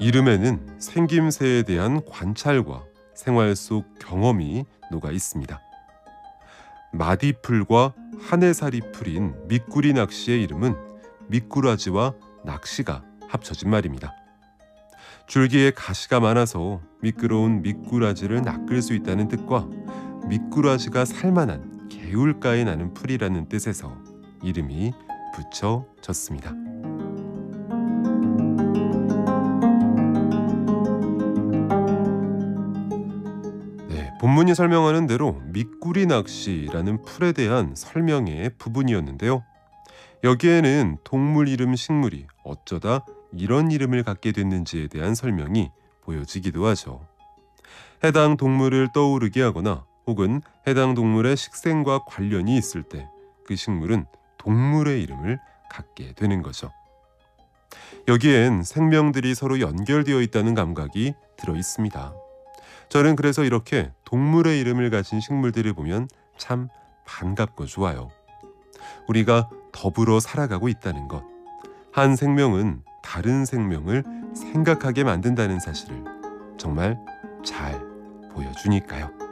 이름에는 생김새에 대한 관찰과 생활 속 경험이 녹아 있습니다. 마디풀과 하네살이 풀인 미꾸리 낚시의 이름은 미꾸라지와 낚시가 합쳐진 말입니다. 줄기에 가시가 많아서 미끄러운 미꾸라지를 낚을 수 있다는 뜻과 미꾸라지가 살만한 개울가에 나는 풀이라는 뜻에서 이름이 붙여졌습니다. 본문이 설명하는 대로 미꾸리 낚시라는 풀에 대한 설명의 부분이었는데요. 여기에는 동물 이름 식물이 어쩌다 이런 이름을 갖게 됐는지에 대한 설명이 보여지기도 하죠. 해당 동물을 떠오르게 하거나 혹은 해당 동물의 식생과 관련이 있을 때 그 식물은 동물의 이름을 갖게 되는 거죠. 여기엔 생명들이 서로 연결되어 있다는 감각이 들어 있습니다. 저는 그래서 이렇게 동물의 이름을 가진 식물들을 보면 참 반갑고 좋아요. 우리가 더불어 살아가고 있다는 것, 한 생명은 다른 생명을 생각하게 만든다는 사실을 정말 잘 보여주니까요.